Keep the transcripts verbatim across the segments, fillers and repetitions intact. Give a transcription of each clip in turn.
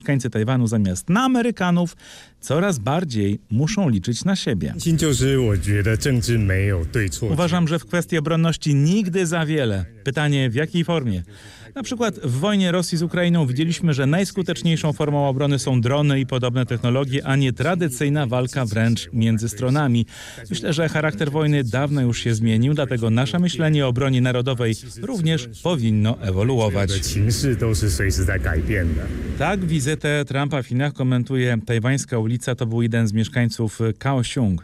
Mieszkańcy Tajwanu zamiast na Amerykanów coraz bardziej muszą liczyć na siebie. Uważam, że w kwestii obronności nigdy za wiele. Pytanie, w jakiej formie? Na przykład w wojnie Rosji z Ukrainą widzieliśmy, że najskuteczniejszą formą obrony są drony i podobne technologie, a nie tradycyjna walka wręcz między stronami. Myślę, że charakter wojny dawno już się zmienił, dlatego nasze myślenie o obronie narodowej również powinno ewoluować. Tak wizytę Trumpa w Chinach komentuje tajwańska ulica. To był jeden z mieszkańców Kaohsiung.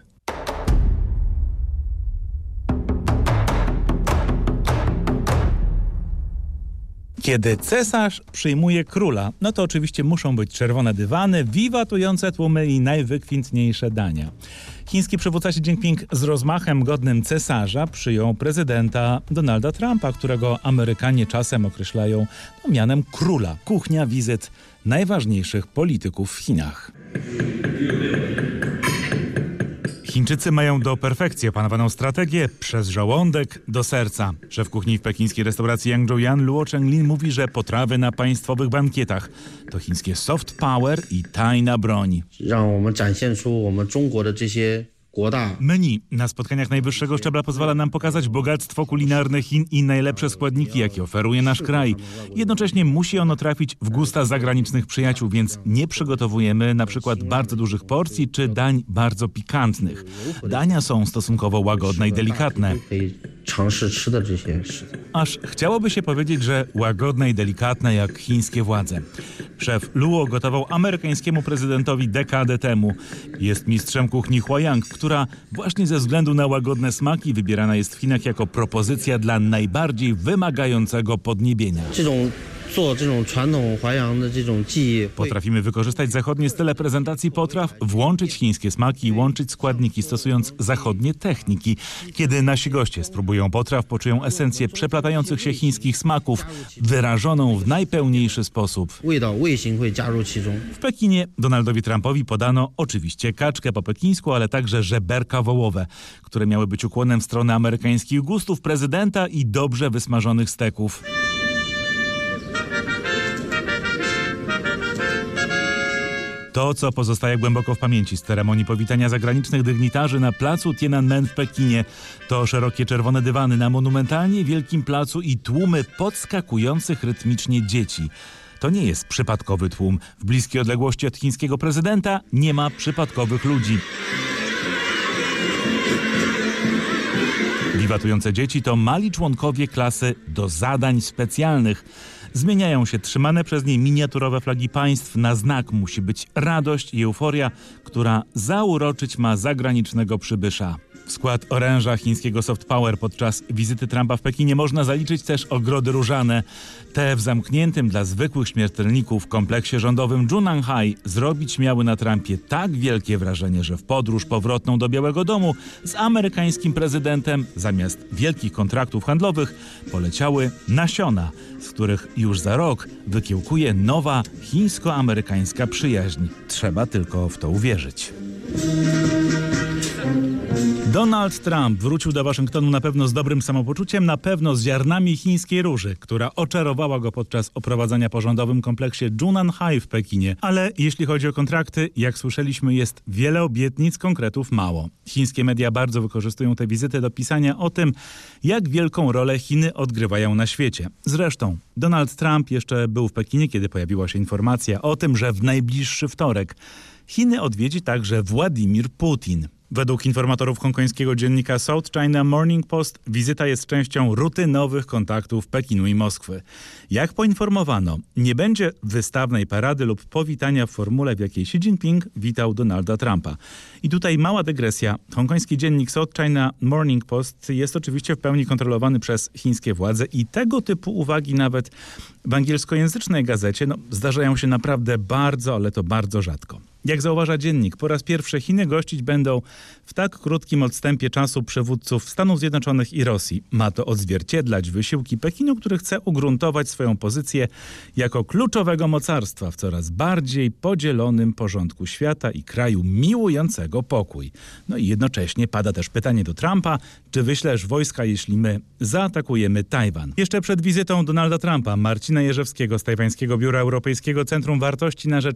Kiedy cesarz przyjmuje króla, no to oczywiście muszą być czerwone dywany, wiwatujące tłumy i najwykwintniejsze dania. Chiński przywódca Xi Jinping z rozmachem godnym cesarza przyjął prezydenta Donalda Trumpa, którego Amerykanie czasem określają no, mianem króla. Kuchnia wizyt najważniejszych polityków w Chinach. Chińczycy mają do perfekcji opanowaną strategię przez żołądek do serca. Szef kuchni w pekińskiej restauracji Yangzhou Luo Chenglin mówi, że potrawy na państwowych bankietach to chińskie soft power i tajna broń. Menu na spotkaniach najwyższego szczebla pozwala nam pokazać bogactwo kulinarne Chin i najlepsze składniki, jakie oferuje nasz kraj. Jednocześnie musi ono trafić w gusta zagranicznych przyjaciół, więc nie przygotowujemy na przykład bardzo dużych porcji czy dań bardzo pikantnych. Dania są stosunkowo łagodne i delikatne. Aż chciałoby się powiedzieć, że łagodne i delikatne jak chińskie władze. Szef Luo gotował amerykańskiemu prezydentowi dekadę temu. Jest mistrzem kuchni Huayang, która właśnie ze względu na łagodne smaki wybierana jest w Chinach jako propozycja dla najbardziej wymagającego podniebienia. Potrafimy wykorzystać zachodnie style prezentacji potraw, włączyć chińskie smaki i łączyć składniki, stosując zachodnie techniki. Kiedy nasi goście spróbują potraw, poczują esencję przeplatających się chińskich smaków, wyrażoną w najpełniejszy sposób. W Pekinie Donaldowi Trumpowi podano oczywiście kaczkę po pekińsku, ale także żeberka wołowe, które miały być ukłonem w stronę amerykańskich gustów prezydenta i dobrze wysmażonych steków. To, co pozostaje głęboko w pamięci z ceremonii powitania zagranicznych dygnitarzy na placu Tiananmen w Pekinie, to szerokie czerwone dywany na monumentalnie wielkim placu i tłumy podskakujących rytmicznie dzieci. To nie jest przypadkowy tłum. W bliskiej odległości od chińskiego prezydenta nie ma przypadkowych ludzi. Wiwatujące dzieci to mali członkowie klasy do zadań specjalnych. Zmieniają się trzymane przez nie miniaturowe flagi państw. Na znak musi być radość i euforia, która zauroczyć ma zagranicznego przybysza. W skład oręża chińskiego soft power podczas wizyty Trumpa w Pekinie można zaliczyć też ogrody różane. Te w zamkniętym dla zwykłych śmiertelników kompleksie rządowym Junanhai zrobić miały na Trumpie tak wielkie wrażenie, że w podróż powrotną do Białego Domu z amerykańskim prezydentem zamiast wielkich kontraktów handlowych poleciały nasiona, z których już za rok wykiełkuje nowa chińsko-amerykańska przyjaźń. Trzeba tylko w to uwierzyć. Donald Trump wrócił do Waszyngtonu na pewno z dobrym samopoczuciem, na pewno z ziarnami chińskiej róży, która oczarowała go podczas oprowadzania po rządowym kompleksie Junanhai w Pekinie. Ale jeśli chodzi o kontrakty, jak słyszeliśmy, jest wiele obietnic, konkretów mało. Chińskie media bardzo wykorzystują tę wizytę do pisania o tym, jak wielką rolę Chiny odgrywają na świecie. Zresztą Donald Trump jeszcze był w Pekinie, kiedy pojawiła się informacja o tym, że w najbliższy wtorek Chiny odwiedzi także Władimir Putin. Według informatorów hongkońskiego dziennika South China Morning Post wizyta jest częścią rutynowych kontaktów Pekinu i Moskwy. Jak poinformowano, nie będzie wystawnej parady lub powitania w formule, w jakiej Xi Jinping witał Donalda Trumpa. I tutaj mała dygresja. Hongkoński dziennik South China Morning Post jest oczywiście w pełni kontrolowany przez chińskie władze i tego typu uwagi nawet w angielskojęzycznej gazecie no, zdarzają się naprawdę bardzo, ale to bardzo rzadko. Jak zauważa dziennik, po raz pierwszy Chiny gościć będą w tak krótkim odstępie czasu przywódców Stanów Zjednoczonych i Rosji. Ma to odzwierciedlać wysiłki Pekinu, który chce ugruntować swoją pozycję jako kluczowego mocarstwa w coraz bardziej podzielonym porządku świata i kraju miłującego pokój. No i jednocześnie pada też pytanie do Trumpa, czy wyślesz wojska, jeśli my zaatakujemy Tajwan. Jeszcze przed wizytą Donalda Trumpa, Marcina Jerzewskiego z tajwańskiego Biura Europejskiego Centrum Wartości na Rzecz